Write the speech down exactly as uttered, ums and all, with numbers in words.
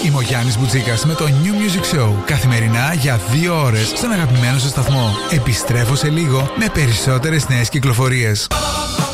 Είμαι ο Γιάννης Μπουτσίκας με το New Music Show. Καθημερινά για δύο ώρες στον αγαπημένο σας σταθμό. Επιστρέφω σε λίγο με περισσότερες νέες κυκλοφορίες.